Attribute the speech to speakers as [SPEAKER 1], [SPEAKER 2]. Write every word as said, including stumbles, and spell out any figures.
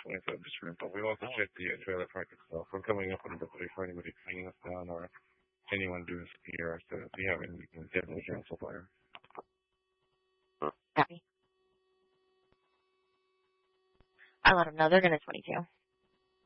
[SPEAKER 1] twenty-seven shrimp, but we also check the uh, trailer park itself. We're coming up on the ability for anybody training us down or anyone doing C P R, so if we have any, we can definitely cancel fire.
[SPEAKER 2] Copy. I let them know they're going to twenty-two.